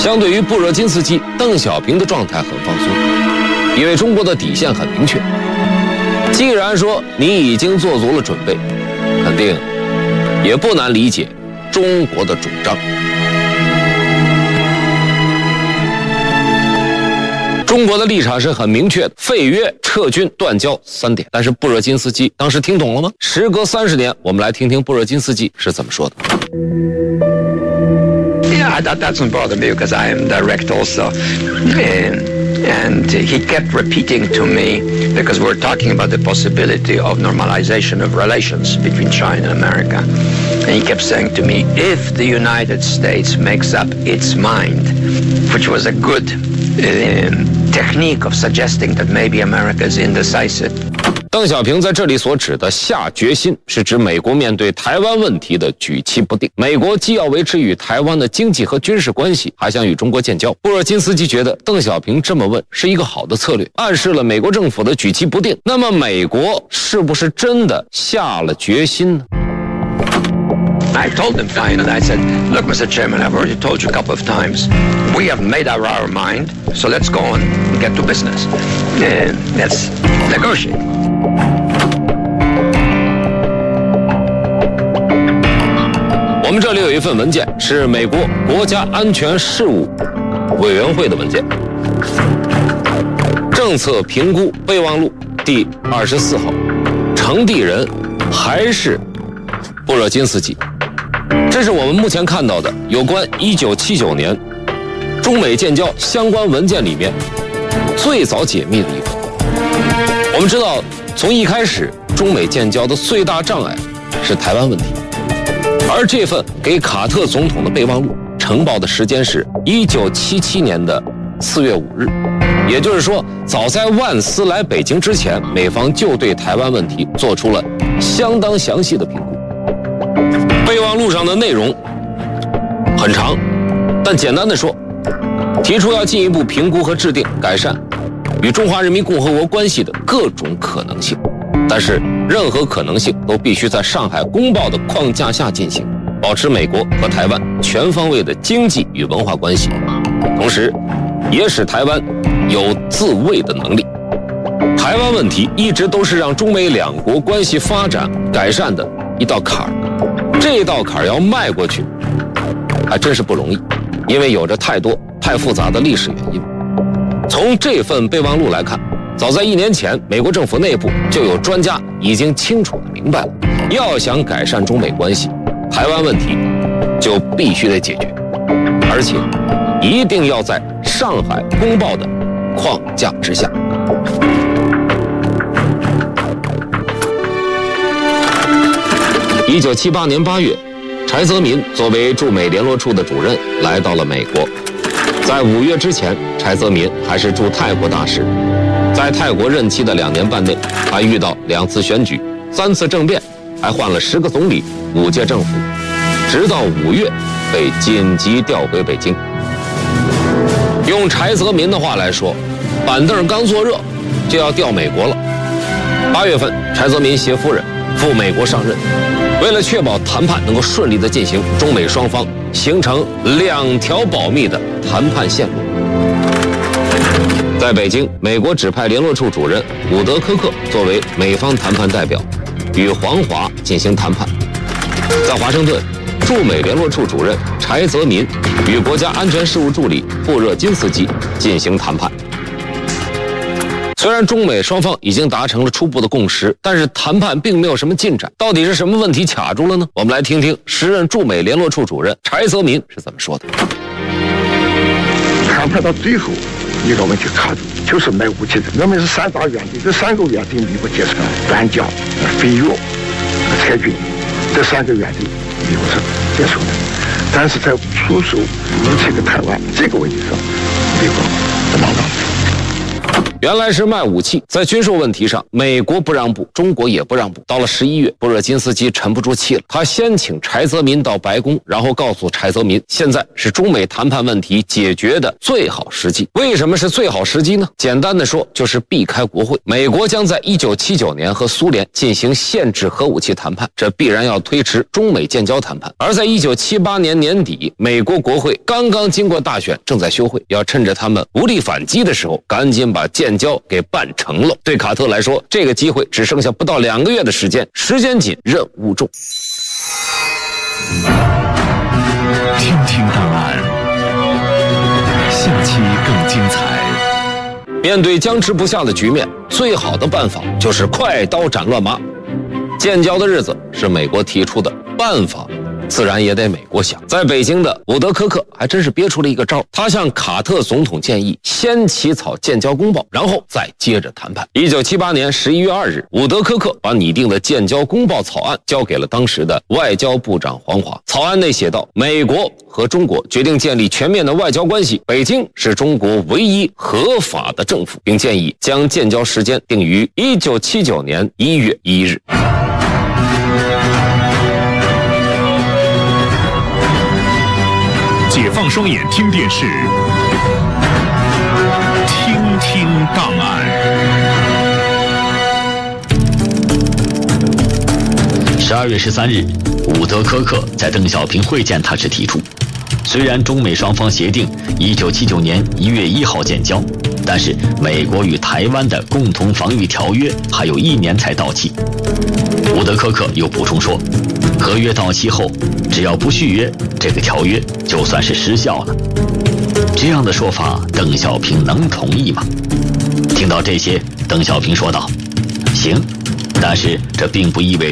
相对于布热津斯基，邓小平的状态很放松，因为中国的底线很明确。既然说你已经做足了准备，肯定也不难理解中国的主张。中国的立场是很明确的，废约、撤军、断交3点。但是布热津斯基当时听懂了吗？时隔30年，我们来听听布热津斯基是怎么说的。 Yeah, that doesn't bother me because I am direct also. And he kept repeating to me, because we're talking about the possibility of normalization of relations between China and America. And he kept saying to me, if the United States makes up its mind, which was a good technique of suggesting that maybe America is indecisive. 邓小平在这里所指的下决心，是指美国面对台湾问题的举棋不定。美国既要维持与台湾的经济和军事关系，还想与中国建交。布热津斯基觉得邓小平这么问是一个好的策略，暗示了美国政府的举棋不定。那么美国是不是真的下了决心呢 ？I told him finally, I said, look, Mr. Chairman, I've already told you a couple of times, we have made up our mind, so let's go on and get to business. Let's negotiate. 我们这里有一份文件，是美国国家安全事务委员会的文件，政策评估备忘录第24号，呈递人还是布热津斯基。这是我们目前看到的有关1979年中美建交相关文件里面最早解密的一份。我们知道，从一开始中美建交的最大障碍是台湾问题，而这份给卡特总统的备忘录呈报的时间是1977年的4月5日，也就是说，早在万斯来北京之前，美方就对台湾问题做出了相当详细的评估。备忘录上的内容很长，但简单的说，提出要进一步评估和制定改善与中华人民共和国关系的各种可能性，但是任何可能性都必须在上海公报的框架下进行，保持美国和台湾全方位的经济与文化关系，同时也使台湾有自卫的能力。台湾问题一直都是让中美两国关系发展改善的一道坎儿，这道坎儿要迈过去还真是不容易，因为有着太多太复杂的历史原因。从这份备忘录来看，早在1年前，美国政府内部就有专家已经清楚地明白了，要想改善中美关系，台湾问题就必须得解决，而且一定要在上海公报的框架之下。1978年8月，柴泽民作为驻美联络处的主任来到了美国。在5月之前，柴泽民还是驻泰国大使。在泰国任期的2年半内，他遇到2次选举、3次政变，还换了10个总理、5届政府，直到5月被紧急调回北京。用柴泽民的话来说，板凳刚坐热，就要调美国了。8月份，柴泽民携夫人赴美国上任。为了确保谈判能够顺利地进行，中美双方形成2条保密的谈判线路。在北京，美国指派联络处主任伍德科克作为美方谈判代表，与黄华进行谈判。在华盛顿，驻美联络处主任柴泽民与国家安全事务助理布热津斯基进行谈判。虽然中美双方已经达成了初步的共识，但是谈判并没有什么进展。到底是什么问题卡住了呢？我们来听听时任驻美联络处主任柴泽民是怎么说的。 谈判到最后一个问题卡住，就是卖武器的。我们是3大原则，这3个原则你不接受，断交、废约、撤军，这3个原则美国是接受的。但是在出售武器给台湾这个问题上，美国不能让步。 原来是卖武器，在军售问题上，美国不让步，中国也不让步。到了11月，布热津斯基沉不住气了，他先请柴泽民到白宫，然后告诉柴泽民，现在是中美谈判问题解决的最好时机。为什么是最好时机呢？简单的说，就是避开国会。美国将在1979年和苏联进行限制核武器谈判，这必然要推迟中美建交谈判。而在1978年年底，美国国会刚刚经过大选，正在休会，要趁着他们无力反击的时候，赶紧把建交给办成了。对卡特来说，这个机会只剩下不到2个月的时间，时间紧，任务重。 听听档案，下期更精彩。 面对僵持不下的局面，最好的办法就是快刀斩乱麻。建交的日子是美国提出的，办法自然也得美国想。在北京的伍德科克还真是憋出了一个招，他向卡特总统建议先起草建交公报，然后再接着谈判。1978年11月2日，伍德科克把拟定的建交公报草案交给了当时的外交部长黄华。草案内写道，美国和中国决定建立全面的外交关系，北京是中国唯一合法的政府，并建议将建交时间定于1979年1月1日。 解放双眼听电视，听听档案。 12月13日，伍德科克在邓小平会见他时提出，虽然中美双方协定1979年1月1号建交，但是美国与台湾的共同防御条约还有1年才到期。伍德科克又补充说，合约到期后，只要不续约，这个条约就算是失效了。这样的说法，邓小平能同意吗？听到这些，邓小平说道：“行，但是这并不意味着